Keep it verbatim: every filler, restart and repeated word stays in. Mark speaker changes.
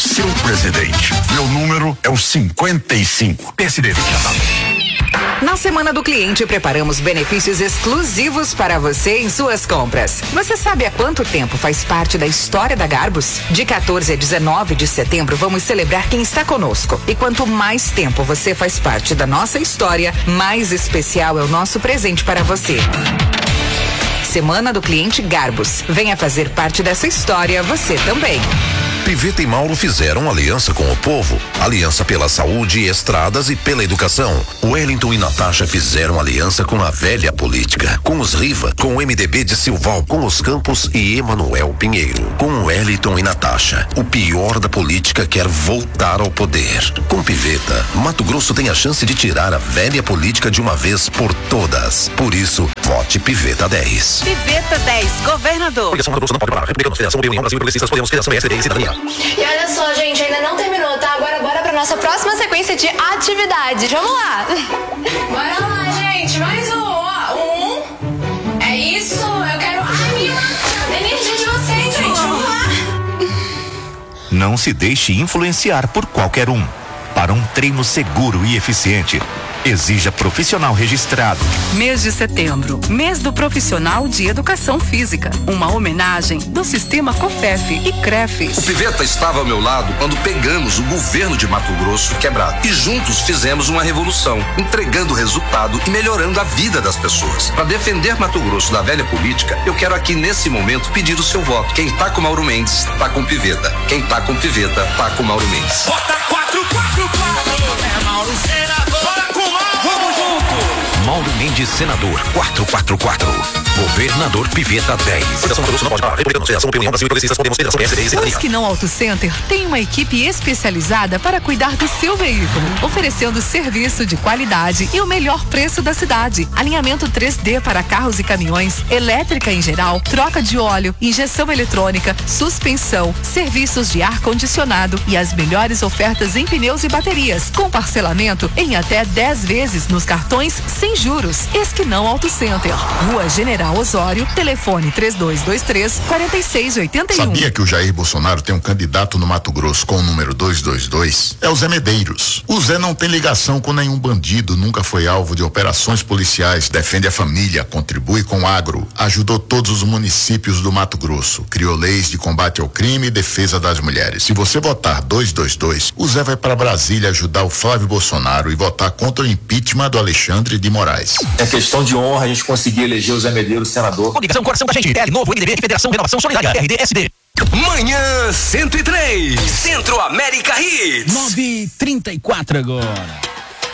Speaker 1: seu presidente. Meu número é o cinquenta e cinco. P S D vinte e nove.
Speaker 2: Na Semana do Cliente, preparamos benefícios exclusivos para você em suas compras. Você sabe há quanto tempo faz parte da história da Garbus? De quatorze a dezenove de setembro, vamos celebrar quem está conosco. E quanto mais tempo você faz parte da nossa história, mais especial é o nosso presente para você. Semana do Cliente Garbus. Venha fazer parte dessa história você também.
Speaker 3: Piveta e Mauro fizeram aliança com o povo, aliança pela saúde, estradas e pela educação. Wellington e Natasha fizeram aliança com a velha política, com os Riva, com o M D B de Silval, com os Campos e Emanuel Pinheiro. Com Wellington e Natasha, o pior da política quer voltar ao poder. Com Piveta, Mato Grosso tem a chance de tirar a velha política de uma vez por todas. Por isso, vote Piveta dez.
Speaker 2: Piveta dez, governador.
Speaker 3: Mato Grosso não pode parar. República, Confederação, União, Brasil e Progressistas, podemos criação, S D e cidadania.
Speaker 4: E olha só, gente, ainda não terminou, tá? Agora bora pra nossa próxima sequência de atividades. Vamos lá! Bora lá, gente, mais um, ó. Um. É isso, eu quero a energia de vocês, gente. Vamos lá!
Speaker 5: Não se deixe influenciar por qualquer um. Para um treino seguro e eficiente, exija profissional registrado.
Speaker 6: Mês de setembro, mês do profissional de educação física. Uma homenagem do sistema COFEF e CREFES.
Speaker 7: O Piveta estava ao meu lado quando pegamos o governo de Mato Grosso quebrado. E juntos fizemos uma revolução, entregando resultado e melhorando a vida das pessoas. Para defender Mato Grosso da velha política, eu quero aqui nesse momento pedir o seu voto. Quem tá com Mauro Mendes, tá com Piveta. Quem tá com Piveta, tá com Mauro Mendes.
Speaker 8: Bota quatro, quatro, quatro. É Mauro Senador. Bora com Mauro. Vamos junto.
Speaker 3: Mauro Mendes, senador, quatro quatro quatro. Governador Piveta dez.
Speaker 6: O Esquinão Auto Center tem uma equipe especializada para cuidar do seu veículo, oferecendo serviço de qualidade e o melhor preço da cidade. Alinhamento três D para carros e caminhões, elétrica em geral, troca de óleo, injeção eletrônica, suspensão, serviços de ar-condicionado e as melhores ofertas em pneus e baterias, com parcelamento em até dez vezes nos cartões sem juros. Esquinão Auto Center, Rua General Osório, telefone três dois dois três, quatro seis oito um.
Speaker 1: Sabia que o Jair Bolsonaro tem um candidato no Mato Grosso com o número duzentos e vinte e dois? É o Zé Medeiros. O Zé não tem ligação com nenhum bandido, nunca foi alvo de operações policiais, defende a família, contribui com o agro, ajudou todos os municípios do Mato Grosso, criou leis de combate ao crime e defesa das mulheres. Se você votar duzentos e vinte e dois, o Zé vai para Brasília ajudar o Flávio Bolsonaro e votar contra o impeachment do Alexandre de Moraes.
Speaker 9: É questão de honra a gente conseguir eleger o Zé Medeiros senador.
Speaker 10: Comunicação, coração da gente. L novo, N D B, Federação Renovação Solidária, R D S D.
Speaker 8: Manhã cento e três, Centro América Hits.
Speaker 11: nove e trinta e quatro agora.